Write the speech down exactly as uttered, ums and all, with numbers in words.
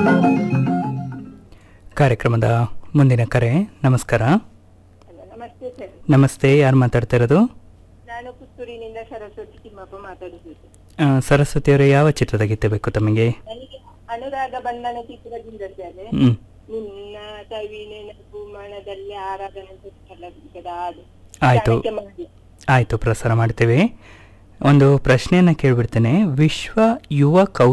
ಕಾರ್ಯಕ್ರಮದ ಮುಂದಿನ ಕರೆ. ನಮಸ್ಕಾರ. ನಮಸ್ತೆ ಸರ್. ನಮಸ್ತೆ, ಯಾರು ಮಾತಾಡ್ತಾ ಇರೋದು? ನಾನು ಪುತ್ತೂರಿನಿಂದ ಸರಸ್ವತಿ ತಿಮ್ಮಪ್ಪ ಮಾತಾಡುತ್ತಿದ್ದೆ. ಆ, ಸರಸ್ವತಿ ಅವರೇ, ಯಾವ ಚಿತ್ರದ ಗೀತೆ ಬೇಕು ತಮಗೆ? ನನಗೆ ಅನುರಾಗ ಬಂಧನ ಚಿತ್ರದಿಂದ ಸರ್, ಹ್ಮ್ ನಿನ್ನ ಕವಿ ನೆನಪು ಮನದಲ್ಲಿ ಆರಾಧನೆ ಹಾಡು. ಆಯ್ತು ಜಾನಕಿ ಮಾಡಿ. ಆಯ್ತು ಪ್ರಸಾರ ಮಾಡ್ತೇವೆ. ಒಂದು ಪ್ರಶ್ನೆಯನ್ನ ಕೇಳ್ಬಿಡ್ತೇನೆ. ವಿಶ್ವ ಯುವ ಕೌ